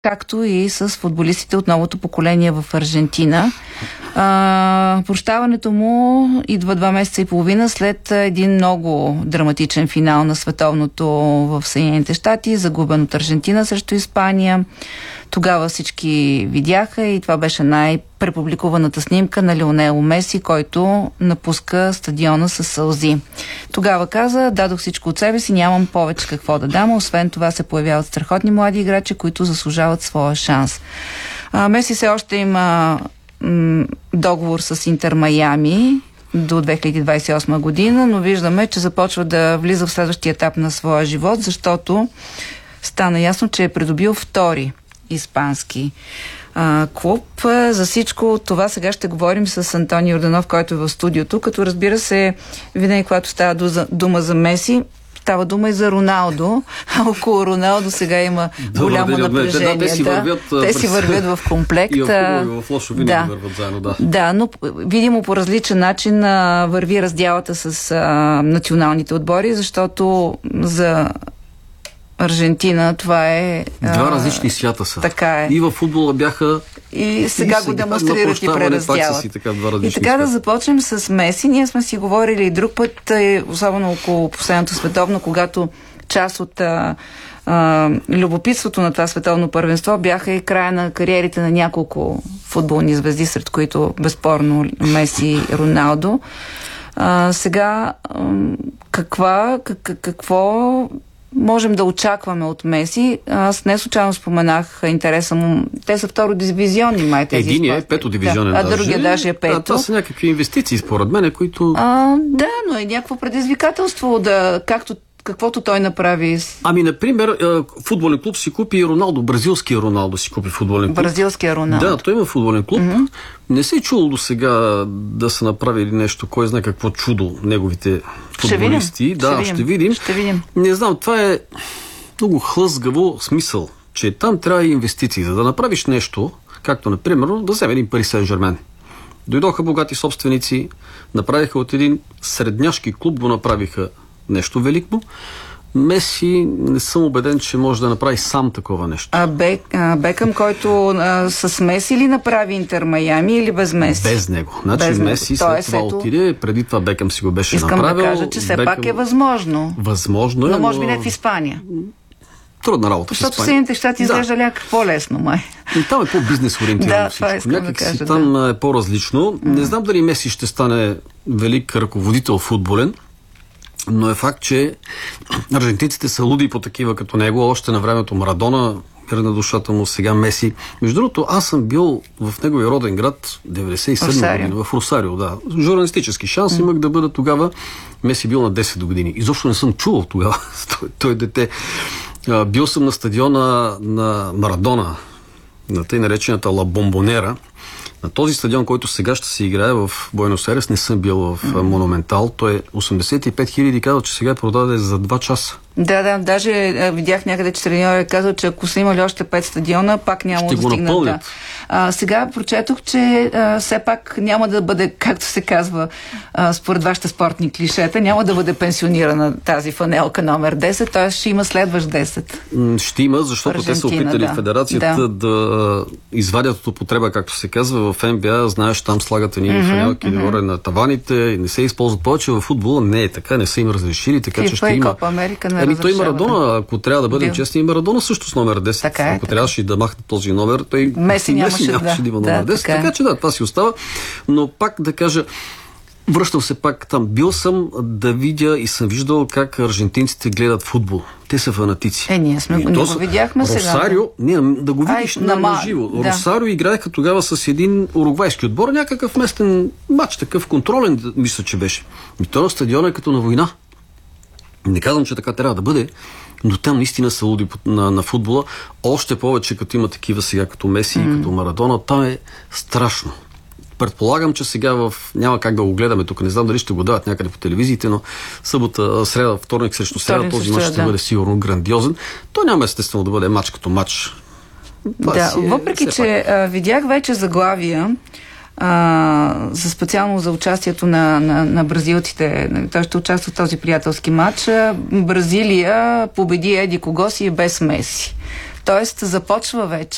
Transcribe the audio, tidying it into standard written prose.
както и с футболистите от новото поколение в Аржентина. Прощаването му идва 2 месеца и половина след един много драматичен финал на световното в Съединените щати, загубен от Аржентина срещу Испания. Тогава всички видяха и това беше най-препубликуваната снимка на Лионел Меси, който напуска стадиона със сълзи. Тогава каза: дадох всичко от себе си, нямам повече какво да дам. Освен това се появяват страхотни млади играчи, които заслужават своя шанс. Меси все още има договор с Интер Майами до 2028 година, но виждаме, че започва да влиза в следващия етап на своя живот, защото стана ясно, че е придобил втори испански клуб. За всичко това сега ще говорим с Антони Йорданов, който е в студиото, като разбира се, винаги когато става дума за Меси, става дума и за Роналдо. Около Роналдо сега има голямо напрежение. Те си вървят в комплект. И в лошо винаги върват заедно, Да, но видимо по различен начин върви раздялата с националните отбори, защото за Аржентина това е... Два различни свята са. Така е. И във футбола бяха... И сега го демонстрират и прераздяват. И така да започнем с Меси. Ние сме си говорили и друг път, особено около последното световно, когато част от любопитството на това световно първенство бяха и края на кариерите на няколко футболни звезди, сред които безспорно Меси и Роналдо. Сега какво можем да очакваме от Меси? Аз не случайно споменах интереса му. Те са втородивизионни, май тези. Единият е 5-дивизионен. А другия даже е 5. Това са някакви инвестиции, според мен, които... Да, но е някакво предизвикателство, каквото той направи. Например, футболен клуб си купи Роналдо, бразилския Роналдо си купи футболен клуб. Бразилския Роналдо. Да, той има футболен клуб. Не се е чуло до сега да са направили нещо, кой знае какво чудо неговите футболисти. Ще видим. Не знам, това е много хлъзгаво смисъл, че там трябва и инвестиции. За да направиш нещо, както, например, да вземе един Пари Сен-Жермен. Дойдоха богати собственици, направиха от един средняшки клуб, го направиха нещо велико. Меси не съм убеден, че може да направи сам такова нещо. Бекъм, който с Меси ли направи Интер Майами или без Меси? Без него. Меси след това отиде, преди това Бекъм си го беше направил. Искам да кажа, че все пак е възможно. Възможно е, но може би не в Испания. Трудна работа. Защото в Съединените щати изглежда някак по-лесно, май. И там е по-бизнес ориентирано всичко. Някак си там е по-различно. Не знам дали Меси ще стане велик ръководител футболен, но е факт, че аржентинците са луди по такива като него. Още на времето Марадона, мир на душата му, сега Меси. Между другото, аз съм бил в неговия роден град 97 година, в Росарио, да. Журналистически шанс имах да бъда тогава. Меси бил на 10 години. Изобщо не съм чувал тогава. Той дете. Бил съм на стадиона на Марадона, на тъй наречената Ла Бомбонера. На този стадион, който сега ще се играе в Буенос Айрес, не съм бил в Монументал. Той е 85 хиляди, казал, че сега продаде за 2 часа. Да, даже видях някъде, че треньорът е казал, че ако са имали още 5 стадиона, пак няма да стигнат. Сега прочетох, че все пак няма да бъде, както се казва, според вашите спортни клишета, няма да бъде пенсионирана тази фанелка номер 10, т.е. ще има следващ 10. Ще има, защото те са опитали в федерацията да извадят от употреба, както се казва, в НБА, знаеш, там слагат едни фанелки горе на таваните и не се използват повече. В футбола не е така, не са им разрешили, така че ще има. Той Марадона, ако трябва да бъдем честни, и Марадона също с номер 10. Ако трябваше да махне този номер, той Меси нямаше да има номер 10. Така че това си остава. Но пак да кажа, връщам се пак там. Бил съм да видя и съм виждал как аржентинците гледат футбол. Те са фанатици. Ние го видяхме сега. Росарио, да го видиш на живо. Росарио играеха тогава с един уругвайски отбор, някакъв местен матч, такъв контролен, мисля, че беше. И то на стадиона е като на война. Не казвам, че така трябва да бъде, но там наистина са луди на футбола. Още повече, като има такива сега, като Меси и като Марадона, там е страшно. Предполагам, че сега няма как да го гледаме тук. Не знам дали ще го дават някъде по телевизиите, но събота, среда, вторник срещу среда, този мач ще бъде сигурно грандиозен. То няма естествено да бъде мач като мач. Въпреки, че видях вече заглавия за специално за участието на бразилците. Той ще участва в този приятелски матч. Бразилия победи еди кого си без Меси. Тоест започва вече